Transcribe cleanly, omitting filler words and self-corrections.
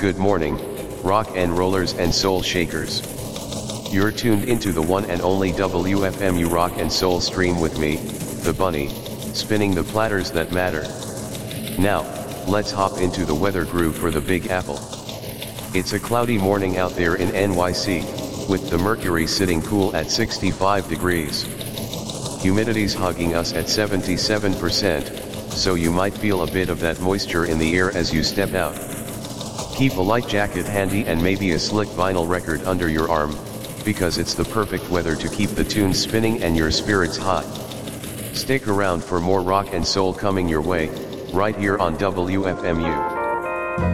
Good morning, rock and rollers and soul shakers. You're tuned into the one and only WFMU rock and soul stream with me, the Bunny, spinning the platters that matter. Now, let's hop into the weather groove for the Big Apple. It's a cloudy morning out there in NYC, with the mercury sitting cool at 65 degrees. Humidity's hugging us at 77%, so you might feel a bit of that moisture in the air as you step out. Keep a light jacket handy and maybe a slick vinyl record under your arm, because it's the perfect weather to keep the tunes spinning and your spirits hot. Stick around for more rock and soul coming your way, right here on WFMU.